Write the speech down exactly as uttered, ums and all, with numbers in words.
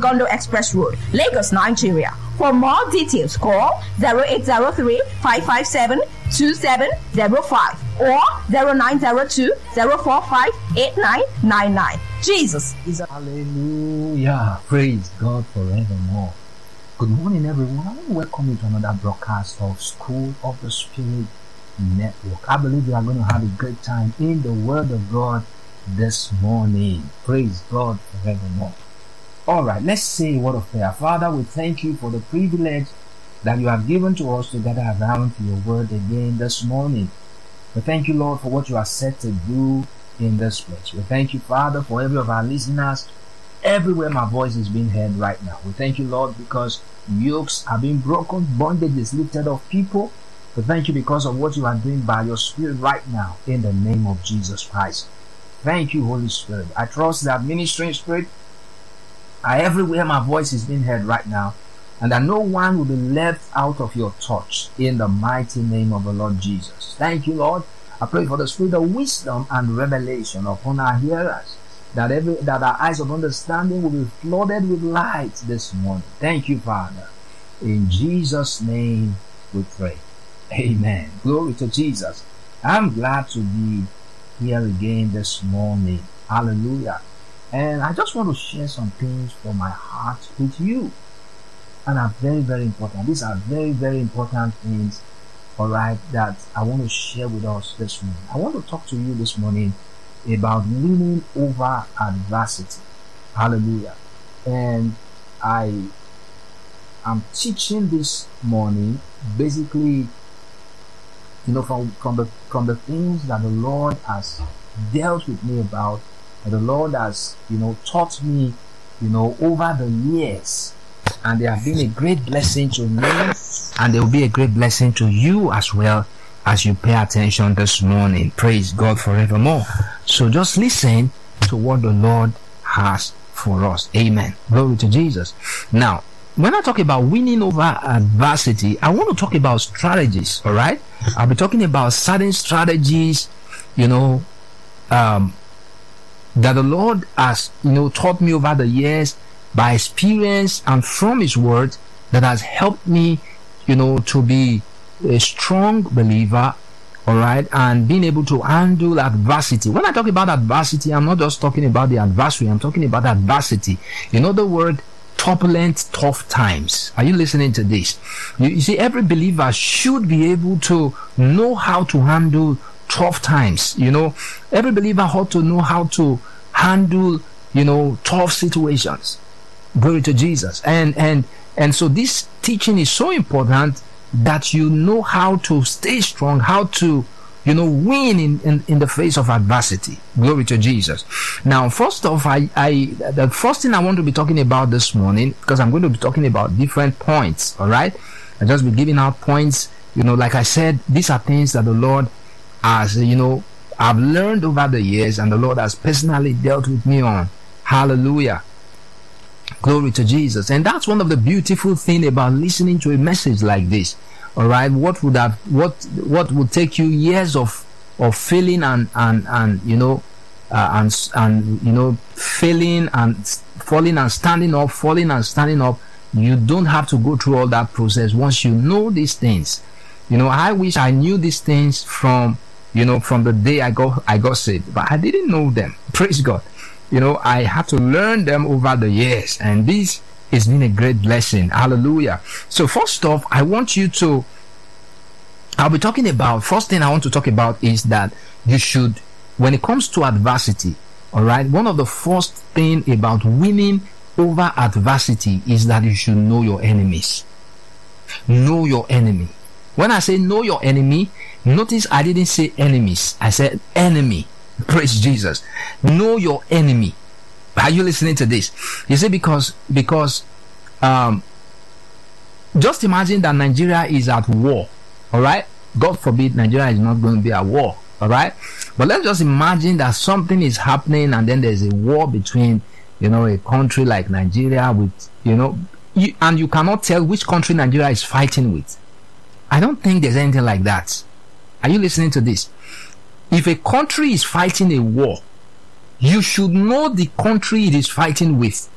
Igondo Express Road, Lagos, Nigeria. For more details, call zero eight zero three, five five seven, two seven zero five or zero nine zero two, zero four five, eight nine nine nine. Jesus is a... Hallelujah. Praise God forevermore. Good morning, everyone. I want to welcome you to another broadcast of School of the Spirit Network. I believe we are going to have a great time in the Word of God this morning. Praise God forevermore. All right, let's say a word of prayer. Father, we thank you for the privilege that you have given to us to gather around your word again this morning. We thank you, Lord, for what you are set to do in this place. We thank you, Father, for every of our listeners, everywhere my voice is being heard right now. We thank you, Lord, because yokes are being broken, bondage is lifted off people. We thank you because of what you are doing by your Spirit right now in the name of Jesus Christ. Thank you, Holy Spirit. I trust that ministering spirit are everywhere my voice is being heard right now, and that no one will be left out of your touch in the mighty name of the Lord Jesus. Thank you, Lord. I pray for the spirit of wisdom and revelation upon our hearers, that every that our eyes of understanding will be flooded with light this morning. Thank you, Father. In Jesus' name we pray. Amen. Glory to Jesus. I'm glad to be here again this morning. Hallelujah. And I just want to share some things from my heart with you. And are very, very important. These are very, very important things, all right, that I want to share with us this morning. I want to talk to you this morning about winning over adversity. Hallelujah. And I am teaching this morning basically, you know, from, from the from the things that the Lord has dealt with me about, that the Lord has, you know, taught me, you know, over the years. And they have been a great blessing to me, and they will be a great blessing to you as well as you pay attention this morning. Praise God forevermore. So just listen to what the Lord has for us. Amen. Glory to Jesus. Now, when I talk about winning over adversity, I want to talk about strategies. All right. I'll be talking about certain strategies, you know, um, that the Lord has, you know, taught me over the years by experience and from His Word, that has helped me, you know, to be a strong believer, all right, and being able to handle adversity. When I talk about adversity, I'm not just talking about the adversary, I'm talking about adversity. You know the word turbulent, tough times. Are you listening to this? You, you see, every believer should be able to know how to handle tough times. You know, every believer ought to know how to handle, you know, tough situations. Glory to Jesus. And and and so this teaching is so important, that you know how to stay strong, how to, you know, win in, in, in the face of adversity. Glory to Jesus. Now, first off, I, I the first thing I want to be talking about this morning, because I'm going to be talking about different points, all right? I'll just be giving out points. You know, like I said, these are things that the Lord has, you know, I've learned over the years, and the Lord has personally dealt with me on. Hallelujah. Glory to Jesus. And that's one of the beautiful things about listening to a message like this. All right, what would have what what would take you years of of failing and and and you know uh, and and you know failing and falling and standing up, falling and standing up. You don't have to go through all that process once you know these things. You know, I wish I knew these things from you know from the day I got I got saved, but I didn't know them. Praise God. You know, I had to learn them over the years, and this has been a great blessing. Hallelujah. So first off, I want you to, I'll be talking about, first thing I want to talk about is that you should, when it comes to adversity, all right, one of the first thing about winning over adversity is that you should know your enemies. Know your enemy. When I say know your enemy, notice I didn't say enemies. I said enemy. Praise Jesus. Know your enemy. Are you listening to this? You see, because because um just imagine that Nigeria is at war. All right, God forbid Nigeria is not going to be at war. All right, but let's just imagine that something is happening, and then there's a war between, you know, a country like Nigeria with, you know, you, and you cannot tell which country Nigeria is fighting with. I don't think there's anything like that. Are you listening to this? If a country is fighting a war, you should know the country it is fighting with.